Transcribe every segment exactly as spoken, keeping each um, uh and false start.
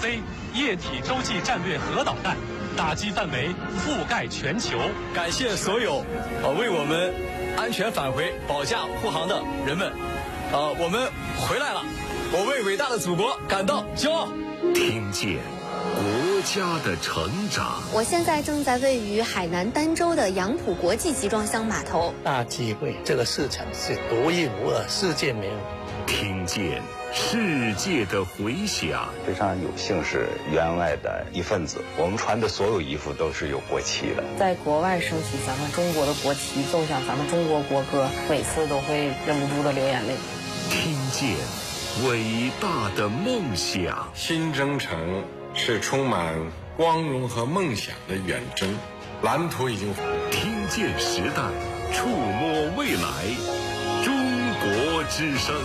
C 液体洲际战略核导弹，打击范围覆盖全球。 感谢所有呃为我们安全返回、保驾护航的人们，呃，我们回来了，我为伟大的祖国感到骄傲。 听见国家的成长。 我现在正在位于海南儋州的杨浦国际集装箱码头。 大机会，这个市场是独一无二，世界没有。 听见世界的回响。 非常有幸是员外的一份子，我们穿的所有衣服都是有国旗的。 在国外升起咱们中国的国旗，奏响咱们中国国歌，每次都会忍不住的流眼泪。 听见伟大的梦想。 新征程是充满光荣和梦想的远征，蓝图已经。 听见时代，触摸未来，中国之声。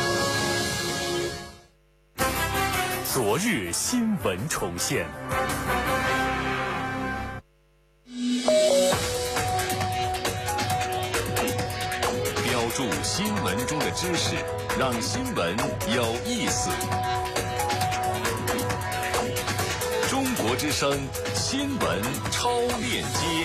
昨日新闻重现。标注新闻中的知识，让新闻有意思。中国之声新闻超链接。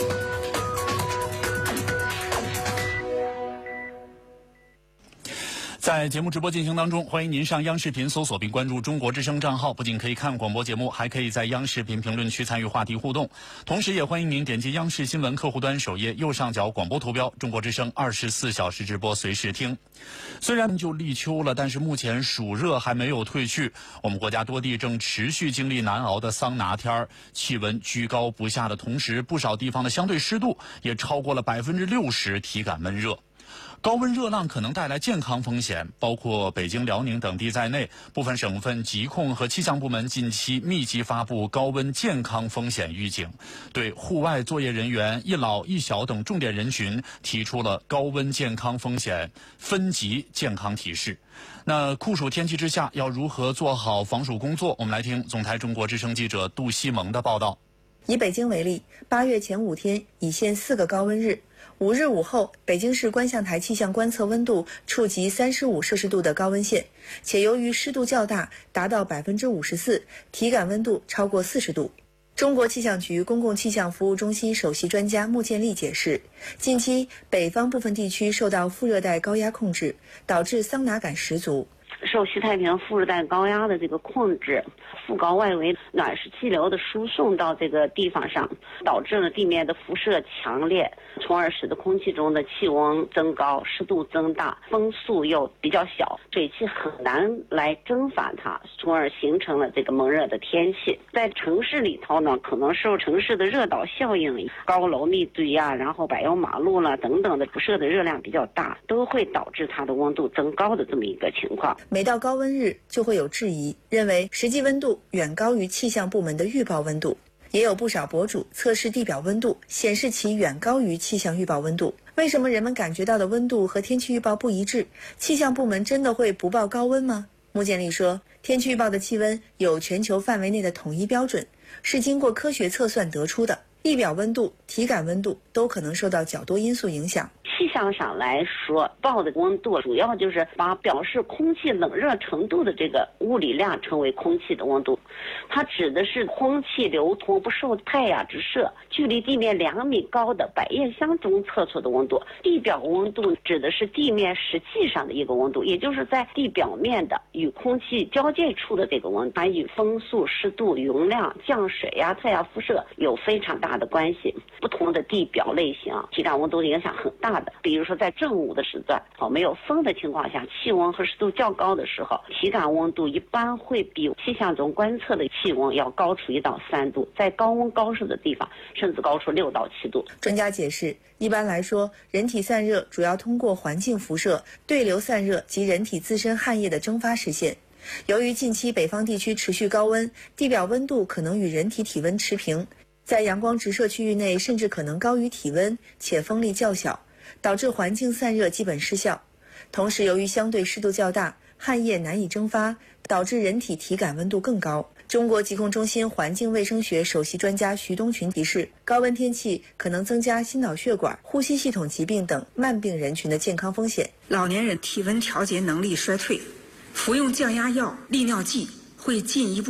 在节目直播进行当中，欢迎您上央视频搜索并关注中国之声账号，不仅可以看广播节目，还可以在央视频评论区参与话题互动。同时也欢迎您点击央视新闻客户端首页右上角广播图标，中国之声二十四小时直播随时听。虽然就立秋了，但是目前暑热还没有退去，我们国家多地正持续经历难熬的桑拿天儿，气温居高不下的同时，不少地方的相对湿度也超过了百分之六十，体感闷热。高温热浪可能带来健康风险，包括北京、辽宁等地在内，部分省份疾控和气象部门近期密集发布高温健康风险预警，对户外作业人员、一老一小等重点人群提出了高温健康风险分级健康提示。那酷暑天气之下，要如何做好防暑工作？我们来听总台中国之声记者杜西蒙的报道。 以北京为例，八月前五天已现四个高温日。五日午后，北京市观象台气象观测温度触及三十五摄氏度的高温线，且由于湿度较大，达到百分之五十四，体感温度超过四十度。中国气象局公共气象服务中心首席专家穆建立解释，近期北方部分地区受到副热带高压控制，导致桑拿感十足。 受西太平洋副热带高压的这个控制，副高外围暖湿气流的输送到这个地方上，导致了地面的辐射强烈，从而使得空气中的气温增高，湿度增大，风速又比较小，水汽很难来蒸发它，从而形成了这个闷热的天气。在城市里头呢，可能受城市的热岛效应，高楼密堆啊，然后柏油马路了等等的辐射的热量比较大，都会导致它的温度增高的这么一个情况。 每到高温日就会有质疑，认为实际温度远高于气象部门的预报温度，也有不少博主测试地表温度，显示其远高于气象预报温度。为什么人们感觉到的温度和天气预报不一致？气象部门真的会不报高温吗？穆建立说，天气预报的气温有全球范围内的统一标准，是经过科学测算得出的，地表温度、体感温度都可能受到较多因素影响。 气象上来说，报的温度主要就是把表示空气冷热程度的这个物理量称为空气的温度，它指的是空气流通不受太阳直射，距离地面两米高的百叶箱中测出的温度。地表温度指的是地面实际上的一个温度，也就是在地表面的与空气交界处的这个温度，它与风速、湿度、云量、降水呀、太阳辐射有非常大的关系。不同的地表类型，体感温度的影响很大的。比如说在正午的时段，哦，没有风的情况下，气温和湿度较高的时候，体感温度一般会比气象中观测的气温要高出一到三度，在高温高湿的地方，甚至高出六到七度。 专家解释，一般来说，人体散热主要通过环境辐射、对流散热及人体自身汗液的蒸发实现。由于近期北方地区持续高温，地表温度可能与人体体温持平，在阳光直射区域内甚至可能高于体温，且风力较小，导致环境散热基本失效。同时，由于相对湿度较大，汗液难以蒸发，导致人体体感温度更高。中国疾控中心环境卫生学首席专家徐东群提示，高温天气可能增加心脑血管、呼吸系统疾病等慢病人群的健康风险。 老年人体温调节能力衰退，服用降压药、利尿剂会进一步